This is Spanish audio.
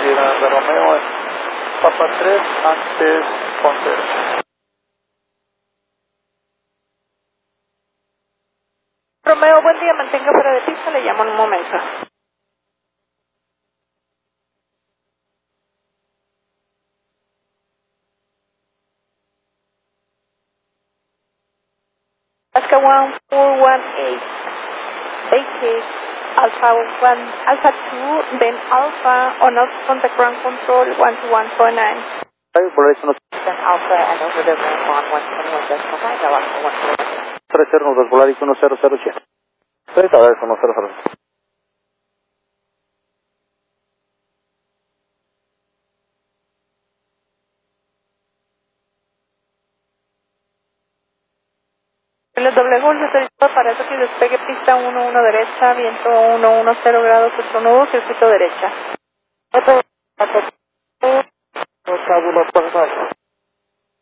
Sierra de Romeo, Papa 3, antes Ponte. Romeo, buen día, mantenga fuera de pista, le llamo en un momento. Alaska 1418, vacate, Alpha 1, Alpha 2, then Alpha, on off contact ground control 121.9. Then Alpha and over the ramp on 121.5, Alaska 121. 302, Volaris 1007. 30 dólares 1007. El doble gol se autorizado para eso que despegue pista 11 derecha, viento 110 grados, 8 nudo, circuito derecha. Otro,